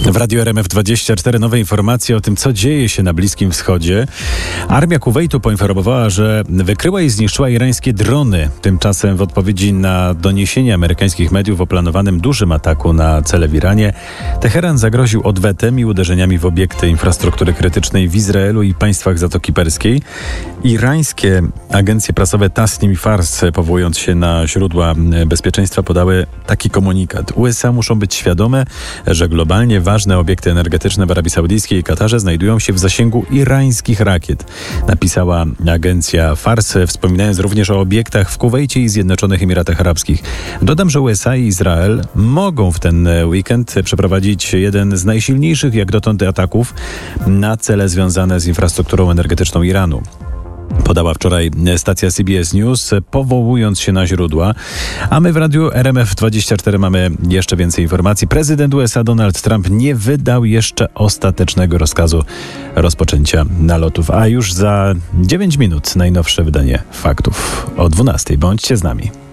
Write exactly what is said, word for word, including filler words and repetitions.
W Radiu R M F dwadzieścia cztery nowe informacje o tym, co dzieje się na Bliskim Wschodzie. Armia Kuwejtu poinformowała, że wykryła i zniszczyła irańskie drony. Tymczasem w odpowiedzi na doniesienia amerykańskich mediów o planowanym dużym ataku na cele w Iranie, Teheran zagroził odwetem i uderzeniami w obiekty infrastruktury krytycznej w Izraelu i państwach Zatoki Perskiej. Irańskie agencje prasowe Tasnim i Fars, powołując się na źródła bezpieczeństwa, podały taki komunikat. U S A muszą być świadome, że globalnie ważne obiekty energetyczne w Arabii Saudyjskiej i Katarze znajdują się w zasięgu irańskich rakiet, napisała agencja Fars, wspominając również o obiektach w Kuwejcie i Zjednoczonych Emiratach Arabskich. Dodam, że U S A i Izrael mogą w ten weekend przeprowadzić jeden z najsilniejszych jak dotąd ataków na cele związane z infrastrukturą energetyczną Iranu. Podała wczoraj stacja C B S News, powołując się na źródła. A my w Radiu R M F dwadzieścia cztery mamy jeszcze więcej informacji. Prezydent U S A Donald Trump nie wydał jeszcze ostatecznego rozkazu rozpoczęcia nalotów. A już za dziewięć minut najnowsze wydanie faktów o dwunastej. Bądźcie z nami.